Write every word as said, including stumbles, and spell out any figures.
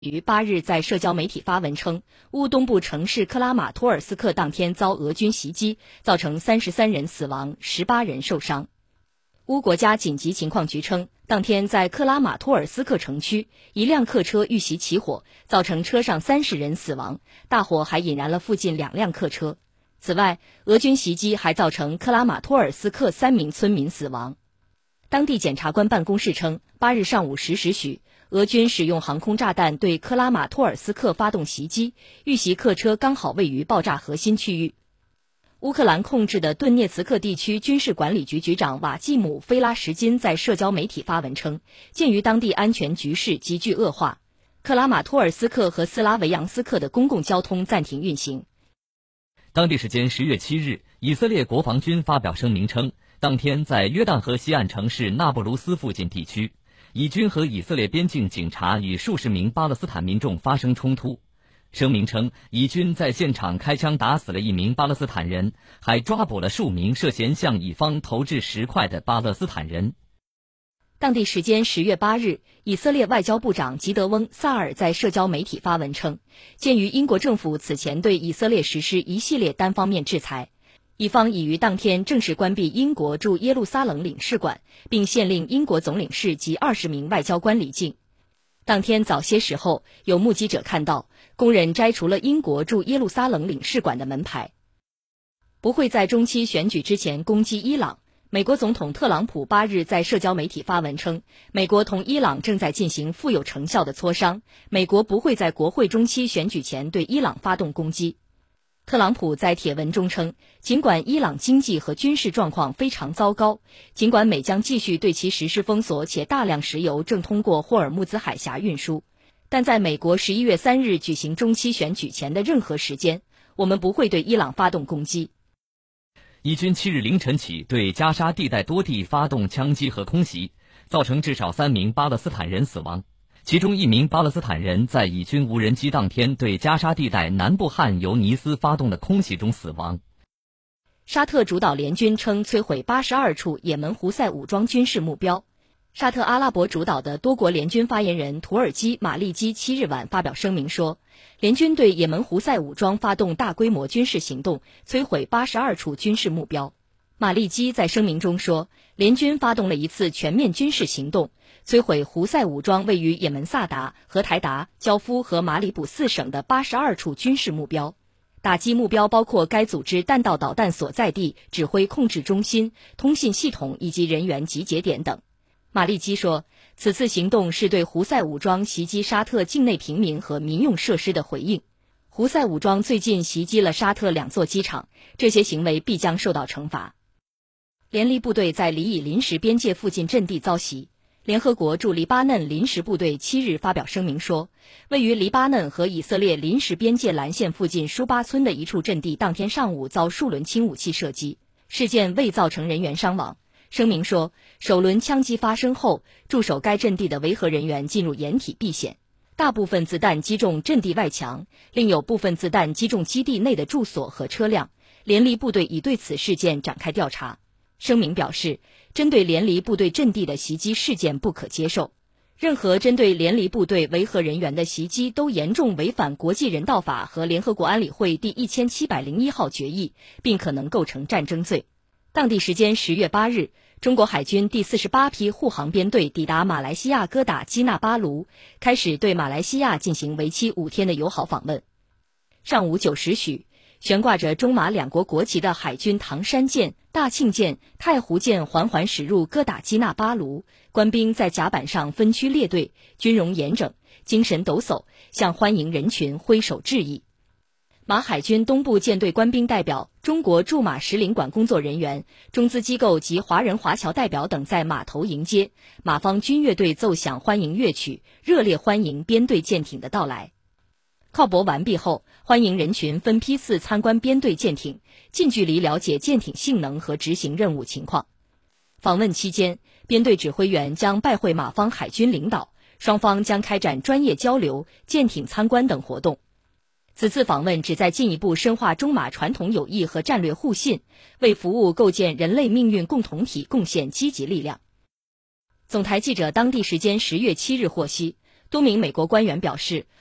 于八日在社交媒体发文称，乌东部城市克拉马托尔斯克当天遭俄军袭击，造成三十三人死亡，十八人受伤。乌国家紧急情况局称，当天在克拉马托尔斯克城区，一辆客车遇袭起火，造成车上三十人死亡，大火还引燃了附近两辆客车。此外，俄军袭击还造成克拉马托尔斯克三名村民死亡。当地检察官办公室称，八日上午十时许，俄军使用航空炸弹对克拉马托尔斯克发动袭击，遇袭客车刚好位于爆炸核心区域。乌克兰控制的顿涅茨克地区军事管理局局长瓦季姆·菲拉什金在社交媒体发文称，鉴于当地安全局势急剧恶化，克拉马托尔斯克和斯拉维扬斯克的公共交通暂停运行。 当地时间十月七日，以色列国防军发表声明称，当天在约旦河西岸城市那不卢斯附近地区，以军和以色列边境警察与数十名巴勒斯坦民众发生冲突。声明称，以军在现场开枪打死了一名巴勒斯坦人，还抓捕了数名涉嫌向以方投掷石块的巴勒斯坦人。 当地时间十月八日，以色列外交部长吉德翁·萨尔在社交媒体发文称，鉴于英国政府此前对以色列实施一系列单方面制裁，以方已于当天正式关闭英国驻耶路撒冷领事馆，并限令英国总领事及二十名外交官离境。当天早些时候，有目击者看到工人摘除了英国驻耶路撒冷领事馆的门牌。不会在中期选举之前攻击伊朗。美国总统特朗普八日在社交媒体发文称，美国同伊朗正在进行富有成效的磋商，美国不会在国会中期选举前对伊朗发动攻击。特朗普在帖文中称，尽管伊朗经济和军事状况非常糟糕，尽管美将继续对其实施封锁，且大量石油正通过霍尔木兹海峡运输，但在美国十一月三日举行中期选举前的任何时间，我们不会对伊朗发动攻击。 以军七日凌晨起对加沙地带多地发动枪击和空袭，造成至少三名巴勒斯坦人死亡，其中一名巴勒斯坦人在以军无人机当天对加沙地带南部汉尤尼斯发动的空袭中死亡。 沙特主导联军称摧毁八十二处也门胡塞武装军事目标。沙特阿拉伯主导的多国联军发言人土耳其马利基七日晚发表声明说，联军对也门胡塞武装发动大规模军事行动，摧毁八十二处军事目标。马利基在声明中说，联军发动了一次全面军事行动，摧毁胡塞武装位于也门萨达、荷台达、焦夫和马里卜四省的八十二处军事目标。打击目标包括该组织弹道导弹所在地、指挥控制中心、通信系统以及人员集结点等。马利基说，此次行动是对胡塞武装袭击沙特境内平民和民用设施的回应。胡塞武装最近袭击了沙特两座机场，这些行为必将受到惩罚。联黎部队在黎以临时边界附近阵地遭袭。联合国驻黎巴嫩临时部队七日发表声明说，位于黎巴嫩和以色列临时边界蓝线附近舒巴村的一处阵地当天上午遭数轮轻武器射击，事件未造成人员伤亡。声明说，首轮枪击发生后，驻守该阵地的维和人员进入掩体避险，大部分子弹击中阵地外墙，另有部分子弹击中基地内的住所和车辆。联黎部队已对此事件展开调查。声明表示，针对联黎部队阵地的袭击事件不可接受，任何针对联黎部队维和人员的袭击都严重违反国际人道法和联合国安理会第一千七百零一号决议，并可能构成战争罪。当地时间十月八日，中国海军第四十八批护航编队抵达马来西亚哥打基纳巴卢，开始对马来西亚进行为期五天的友好访问。上午九时许，悬挂着中马两国国旗的海军唐山舰、大庆舰、太湖舰缓缓驶入哥打基纳巴卢，官兵在甲板上分区列队，军容严整，精神抖擞，向欢迎人群挥手致意。马海军东部舰队官兵代表、中国驻马使领馆工作人员、中资机构及华人华侨代表等在码头迎接，马方军乐队奏响欢迎乐曲，热烈欢迎编队舰艇的到来。靠泊完毕后，欢迎人群分批次参观编队舰艇，近距离了解舰艇性能和执行任务情况。访问期间，编队指挥员将拜会马方海军领导，双方将开展专业交流、舰艇参观等活动。此次访问旨在进一步深化中马传统友谊和战略互信，为服务构建人类命运共同体贡献积极力量。总台记者当地时间十月七日获悉， 多名美国官员表示，